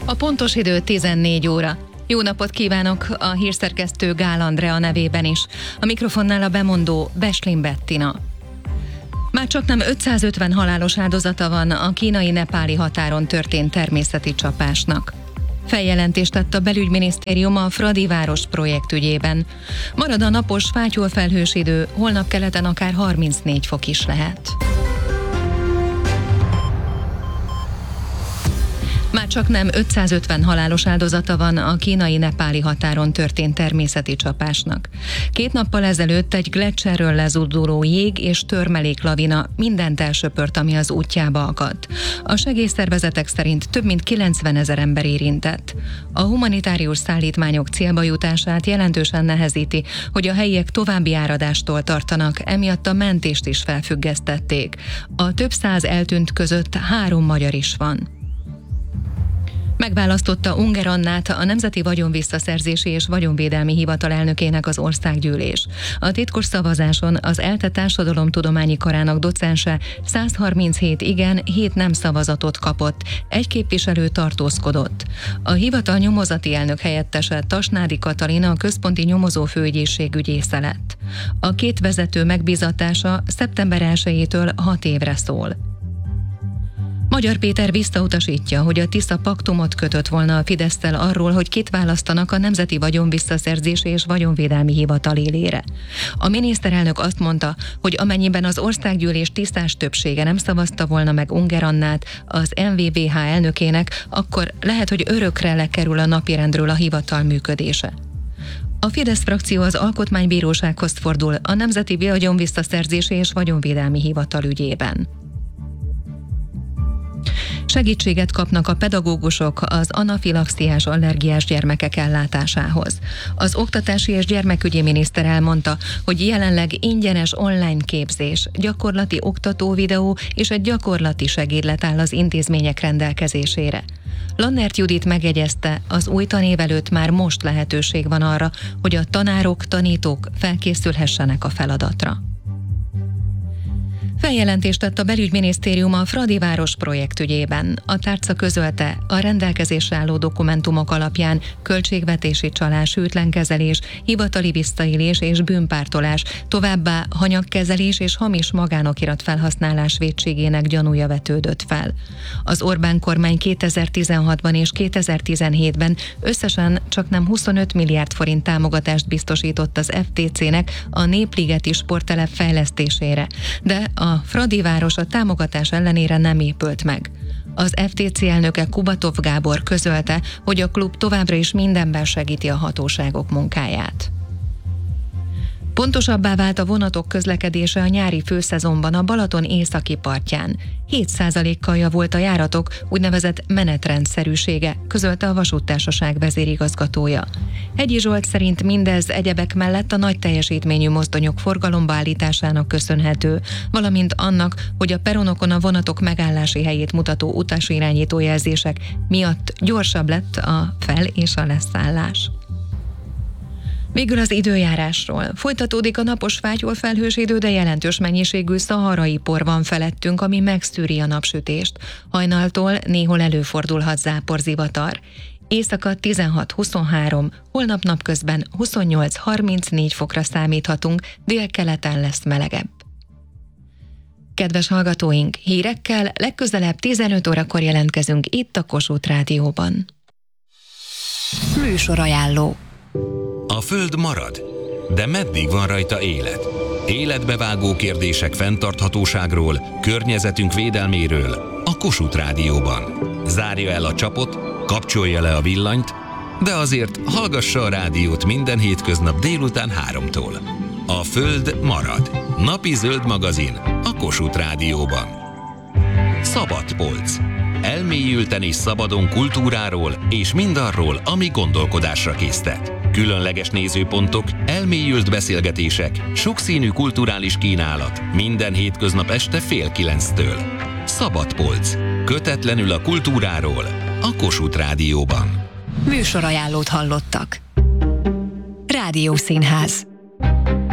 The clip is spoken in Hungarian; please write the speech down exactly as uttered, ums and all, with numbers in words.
A pontos idő tizennégy óra. Jó napot kívánok a hírszerkesztő Gál Andrea nevében is. A mikrofonnál a bemondó Beslin Bettina. Már csaknem ötszázötven halálos áldozata van a kínai-nepáli határon történt természeti csapásnak. Feljelentést tett a belügyminisztérium a Fradi város projekt ügyében. Marad a napos, fátyol felhős idő, holnap keleten akár harmincnégy fok is lehet. Már csaknem ötszázötven halálos áldozata van a kínai-nepáli határon történt természeti csapásnak. Két nappal ezelőtt egy gleccserről lezúduló jég és törmeléklavina mindent elsöpört, ami az útjába akadt. A segélyszervezetek szerint több mint kilencvenezer ember érintett. A humanitárius szállítmányok célba jutását jelentősen nehezíti, hogy a helyiek további áradástól tartanak, emiatt a mentést is felfüggesztették. A több száz eltűnt között három magyar is van. Megválasztotta Unger Annát a Nemzeti Vagyonvisszaszerzési és Vagyonvédelmi Hivatal elnökének az országgyűlés. A titkos szavazáson az ELTE társadalomtudományi karának docense száz harminchét igen, hét nem szavazatot kapott, egy képviselő tartózkodott. A hivatal nyomozati elnök helyettese Tasnádi Katalina a központi nyomozó főügyészség ügyésze lett. A két vezető megbízatása szeptember elsejétől hat évre szól. Magyar Péter visszautasítja, hogy a Tisza paktumot kötött volna a Fidesszel arról, hogy kit választanak a Nemzeti Vagyonvisszaszerzési és Vagyonvédelmi Hivatal élére. A miniszterelnök azt mondta, hogy amennyiben az országgyűlés tisztás többsége nem szavazta volna meg Unger Annát az em vé vé há elnökének, akkor lehet, hogy örökre lekerül a napirendről a hivatal működése. A Fidesz frakció az Alkotmánybírósághoz fordul a Nemzeti Vagyonvisszaszerzési és Vagyonvédelmi Hivatal ügyében. Segítséget kapnak a pedagógusok az anafilaxiás allergiás gyermekek ellátásához. Az Oktatási és Gyermekügyi miniszter elmondta, hogy jelenleg ingyenes online képzés, gyakorlati oktató videó és egy gyakorlati segédlet áll az intézmények rendelkezésére. Lannert Judit megjegyezte, az új tanév előtt már most lehetőség van arra, hogy a tanárok, tanítók felkészülhessenek a feladatra. Feljelentést tett a belügyminisztérium a Fradi város projekt ügyében. A tárca közölte, a rendelkezésre álló dokumentumok alapján költségvetési csalás, hűtlenkezelés, hivatali visszaélés és bűnpártolás, továbbá hanyagkezelés és hamis magánokirat felhasználás vétségének gyanúja vetődött fel. Az Orbán kormány kétezer-tizenhatban és kétezer-tizenhétben összesen csaknem huszonöt milliárd forint támogatást biztosított az ef té cének a Népligeti sporttelep fejlesztésére, de a A Fradi város a támogatás ellenére nem épült meg. Az ef té cé elnöke Kubatov Gábor közölte, hogy a klub továbbra is mindenben segíti a hatóságok munkáját. Pontosabbá vált a vonatok közlekedése a nyári főszezonban a Balaton északi partján. hét százalékkal javult a járatok úgynevezett menetrendszerűsége, közölte a Vasúttársaság vezérigazgatója. Hegyi Zsolt szerint mindez egyebek mellett a nagy teljesítményű mozdonyok forgalomba állításának köszönhető, valamint annak, hogy a peronokon a vonatok megállási helyét mutató utasirányító jelzések miatt gyorsabb lett a fel- és a leszállás. Végül az időjárásról. Folytatódik a napos, fátyol felhős idő, de jelentős mennyiségű szaharai por van felettünk, ami megszűri a napsütést. Hajnaltól néhol előfordulhat záporzivatar. Éjszaka tizenhat-huszonhárom, holnap napközben huszonnyolc-harmincnégy fokra számíthatunk, délkeleten lesz melegebb. Kedves hallgatóink, hírekkel legközelebb tizenöt órakor jelentkezünk itt a Kossuth Rádióban. Műsorajánló. A Föld marad, de meddig van rajta élet? Életbevágó kérdések fenntarthatóságról, környezetünk védelméről a Kossuth Rádióban. Zárja el a csapot, kapcsolja le a villanyt, de azért hallgassa a rádiót minden hétköznap délután háromtól. A Föld marad. Napi zöld magazin a Kossuth Rádióban. Szabad polc. Elmélyülten és szabadon kultúráról és mindarról, ami gondolkodásra késztet. Különleges nézőpontok, elmélyült beszélgetések, sokszínű kulturális kínálat. Minden hétköznap este fél kilenctől. Szabad polc. Kötetlenül a kultúráról a Kossuth Rádióban. Műsorajánlót hallottak. Rádiószínház.